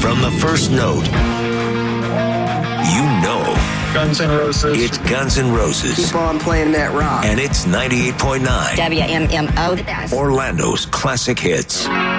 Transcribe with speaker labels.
Speaker 1: From the first note, you know
Speaker 2: Guns N' Roses.
Speaker 1: it's Guns N' Roses.
Speaker 3: Keep on playing that rock.
Speaker 1: And it's 98.9.
Speaker 4: WMMO, the best.
Speaker 1: Orlando's classic hits.